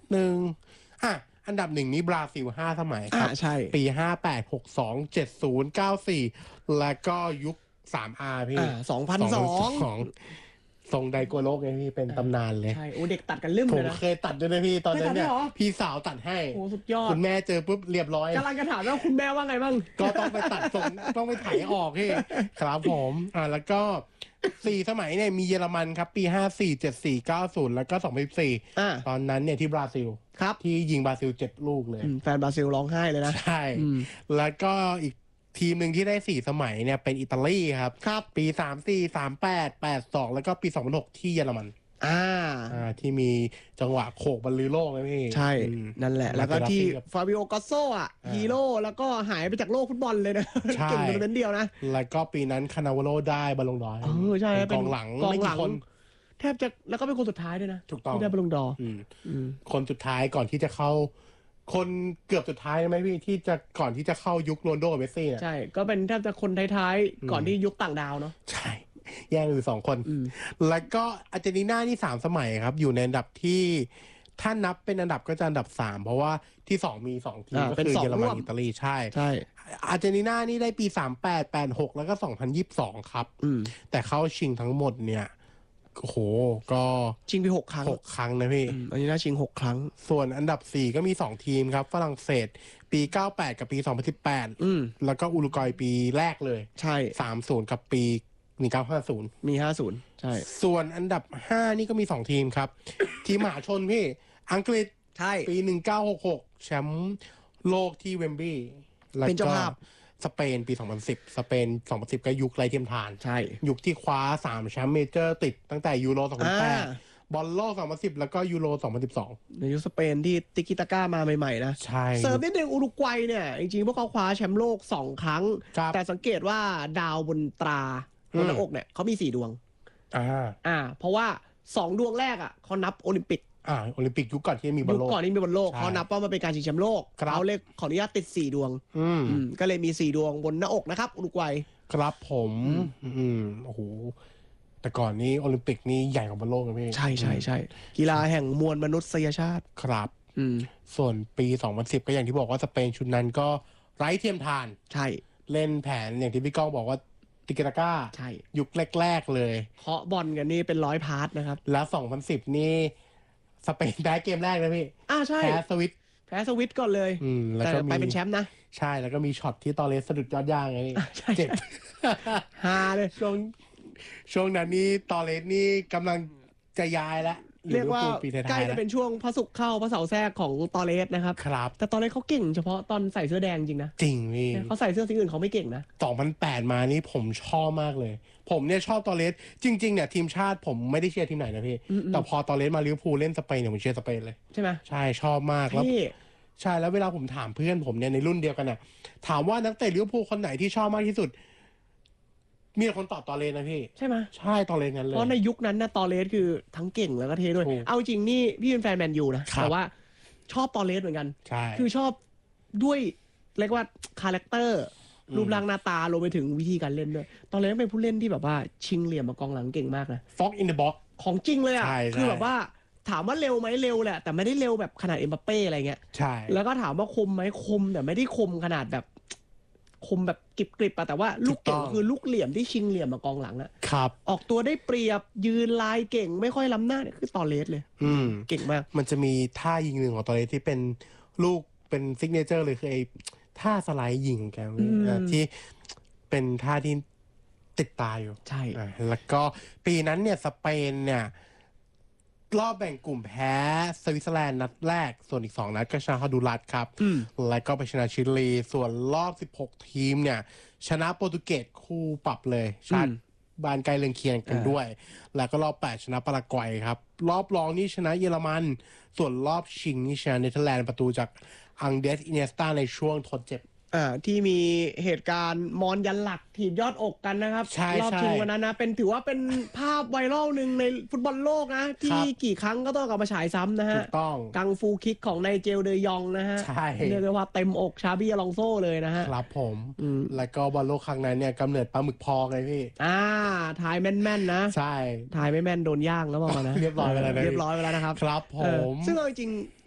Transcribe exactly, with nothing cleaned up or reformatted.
หนึ่งอ่ะอันดับหนึ่งนี้บราซิลห้าสมัยครับใช่ปีห้าแปด หกสอง เจ็ดศูนย์ เก้าสี่แล้วก็ยุค สามอาร์ พี่สองพันสองทรงไดโกโลกไงพี่เป็นตำนานเลยใช่โอ้เด็กตัดกันลืมเลยนะผมเคยตัดด้วยนะพี่ตอนนั้นเนี่ยพี่สาวตัดให้โอ้สุดยอดคุณแม่เจอปุ๊บเรียบร้อยกำลังจะถามว่าคุณแม่ว่าไงบ้างก็ต้องไปตัดทรงต้องไปไถออกพี่ครับผมอ่าแล้วก็สี่สมัยเนี่ยมีเยอรมันครับปีห้าสี่ เจ็ดสี่ เก้าศูนย์แล้วก็สองพันสิบสี่ตอนนั้นเนี่ยที่บราซิลครับที่ยิงบราซิลเจ็ดลูกเลยแฟนบราซิลร้องไห้เลยนะใช่แล้วก็อีกทีมหนึ่งที่ได้สี่สมัยเนี่ยเป็นอิตาลีครับครับปีสามสี่ สามแปด แปดสองแล้วก็ปีสองพันหกที่เยอรมันอ่าอ่าที่มีจังหวะโขกบรรลือโลกนะพี่ใช่นั่นแหละแล้วก็ที่ฟาบิโอกอสโซอ่ะฮีโร่แล้วก็หายไปจากโลกฟุตบอลเลยนะเก่งเป็นเดียวนะแล้วก็ปีนั้นคานาวาโลได้บอลลงดอร์เออใช่เป็นกองหลังกองหลังแทบจะแล้วก็เป็นคนสุดท้ายด้วยนะถูกต้องที่ได้บอลลงดอร์คนสุดท้ายก่อนที่จะเข้าคนเกือบสุดท้ายไหมพี่ที่จะก่อนที่จะเข้ายุคโรนัลโดกับเมสซี่ใช่ก็เป็นแทบจะคนท้ายๆก่อนที่ยุคต่างดาวเนาะใช่แย่งอยู่สองคนแล้วก็อาร์เจนตินานี่สามสมัยครับอยู่ในอันดับที่ถ้านับเป็นอันดับก็จะอันดับสามเพราะว่าที่สองมีสองทีมก็คือเยอรมันอิตาลีใช่ใช่อาร์เจนตินานี่ได้ปีสามแปด แปดหกแล้วก็สองพันยี่สิบสองครับแต่เข้าชิงทั้งหมดเนี่ยโอ้โหก็ชิงไปหกครั้งหกครั้งนะพี่อันนี้น่าชิงหกครั้งส่วนอันดับสี่ก็มีสองทีมครับฝรั่งเศสปีเก้าแปดกับปีสองพันสิบแปดอืมแล้วก็อุรุกวัยปีแรกเลยใช่สามสิบกับปีหนึ่งเก้าห้าศูนย์มีห้าสิบใช่ส่วนอันดับห้านี่ก็มีสองทีมครับทีมมหาชนพี่อังกฤษใช่ปีหนึ่งเก้าหกหกแชมป์โลกที่เวมบลีย์เป็นเจ้าภาพสเปนปีสองพันสิบสเปนสองพันสิบก็ยุคไร้เทียมทานใช่ยุคที่คว้าสามแชมป์เมเจอร์ติดตั้งแต่ยูโรสองพันแปดบอลโลกสองพันสิบแล้วก็ยูโรสองพันสิบสองในยุคสเปนที่ติกิตาก้ามาใหม่ๆนะใช่เสริมนิดนึงอุรุกวัยเนี่ยจริงๆพวกเขาคว้าแชมป์โลกสองครั้งแต่สังเกตว่าดาวบนตราบนหน้าอกเนี่ยเขามีสี่ดวงอ่าอ่าเพราะว่าสองดวงแรกอ่ะเขานับโอลิมปิกอ่าโอลิมปิกยุคก่อนที่มีบอลโลกยุคก่อนที่มีบอลโลกเขานับว่ามันเป็นการชิงแชมป์โลกเขาเลยขออนุญาตติดสี่ดวงอืมก็เลยมีสี่ดวงบนหน้าอกนะครับอุรุกวัยครับผมอืมโอ้โหแต่ก่อนนี้โอลิมปิกนี่ใหญ่กว่าบอลโลกนะพี่ใช่ใช่ใช่กีฬาแห่งมวลมนุษยชาติครับอืมส่วนปีสองพันสิบก็อย่างที่บอกว่าสเปนชุดนั้นก็ไร้เทียมทานใช่เล่นแผนอย่างที่พี่ก้องบอกว่าติกิตาก้าใช่ยุคแรกๆเลยเคาะบอลกันนี่เป็นร้อยพาร์ทนะครับแล้วสองพันสิบนี่สเปนแพ้เกมแรกนะพี่อ่าใช่แพ้สวิตแพ้สวิตก่อนเลยอืมแล้วก็ไปเป็นแชมป์นะใช่แล้วก็มีช็อตที่ตอเลสสะดุดยอดย่างไงเจ็บฮาเลยช่วงช่วงนั้นนี่ตอเลสนี่กำลังจะย้ายแล้วเรียกว่าใกล้จะเป็นช่วงพระศุกร์เข้าพระเสาร์แทรกของตอเลสนะครับครับแต่ตอเลสเขาเก่งเฉพาะตอนใส่เสื้อแดงจริงนะจริงพี่เขาใส่เสื้อสีอื่นเขาไม่เก่งนะสองพันแปดมานี่ผมชอบมากเลยผมเนี่ยชอบตอเลสจริงๆเนี่ยทีมชาติผมไม่ได้เชียร์ทีมไหนนะพี่แต่พอตอเลสมาลิเวอร์พูลเล่นสเปนเนี่ยผมเชียร์สเปนเลยใช่ไหมใช่ชอบมากแล้วใช่แล้วเวลาผมถามเพื่อนผมเนี่ยในรุ่นเดียวกันน่ะถามว่านักเตะลิเวอร์พูลคนไหนที่ชอบมากที่สุดมีคนตอบตอเลสนะพี่ใช่ไหมใช่ตอเลสงั้นเลยเพราะในยุคนั้นนะตอเลสคือทั้งเก่งแล้วก็เท่ด้วยเอาจริงนี่พี่เป็นแฟนแมนยูนะแต่ว่าชอบตอเลสเหมือนกันใช่คือชอบด้วยเรียกว่าคาแรคเตอร์รูปร่างหน้าตารวมไปถึงวิธีการเล่นด้วยตอเลสเป็นผู้เล่นที่แบบว่าชิงเหลี่ยมมากองหลังเก่งมากนะฟ็อกอินเดอะบ็อกของจริงเลยอ่ะคือแบบว่าถามว่าเร็วไหมเร็วแหละแต่ไม่ได้เร็วแบบขนาดเอ็มบัปเป้อะไรเงี้ยใช่แล้วก็ถามว่าคมไหมคมแต่ไม่ได้คมขนาดแบบคมแบบกริบกริบอะแต่ว่าลูกเก่งคือลูกเหลี่ยมที่ชิงเหลี่ยมมากองหลังอะครับออกตัวได้เปรียบยืนลายเก่งไม่ค่อยล้ำหน้าเนี่ยคือตอเลสเลยอืมเก่งมากมันจะมีท่ายิงหนึ่งของตอเลสที่เป็นลูกเป็นซิกเนเจอร์เลยคือไอ้ท่าสไลด์ยิงของแกที่เป็นท่าที่ติดตาอยู่ใช่แล้วก็ปีนั้นเนี่ยสเปนเนี่ยรอบแบ่งกลุ่มแพ้สวิตเซอร์แลนด์นัดแรกส่วนอีกสองนัดก็ชนะฮอนดูรัสครับแล้วก็ไปชนะชิลีส่วนรอบสิบหกทีมเนี่ยชนะโปรตุเกสคู่ปรับเลยชาติบ้านใกล้เรือนเคียงกันด้วยแล้วก็รอบแปดชนะปารากวัยครับรอบรองนี่ชนะเยอรมันส่วนรอบชิงนี่ชนะเนเธอร์แลนด์ประตูจากอังเดสอินเนสตาในช่วงทดเจ็บอ่าที่มีเหตุการณ์มอนยันหลักถีบยอดอกกันนะครับรอบชิงวันนั้นนะเป็นถือว่าเป็นภาพไวรัลหนึ่งในฟุตบอลโลกนะที่กี่ครั้งก็ต้องกลับมาฉายซ้ำนะฮะถูกต้องกังฟูคิกของไนเจลเดยองนะฮะใช่เรียกได้ว่าเต็มอกชาบี้อลองโซ่เลยนะฮะครับผมแล้วก็บอลโลกครั้งนั้นเนี่ยกำเนิดปลาหมึกพอไงพี่อ่าทายแม่นๆนะใช่ทายไม่แม่นโดนย่างแล้วบอกนะเรียบร้อยไปแล้วเรียบร้อยไปแล้วนะครับครับผมซึ่งเอาจริง